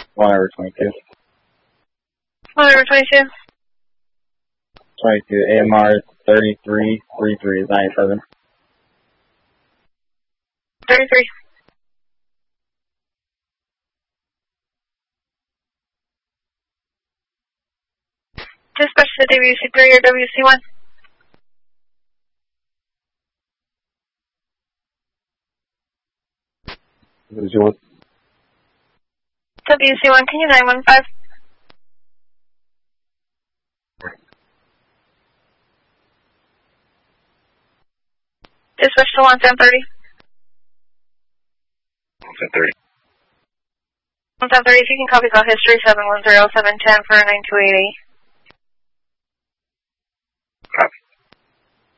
1 over 22. 1 over 22. 22, AMR 3333 is 97. 33. Dispatch to WC3 or WC1. WC1. WC1, can you 915? Dispatch to 1730. 1730. 1730, if you can copy call history 710-710 for 9288.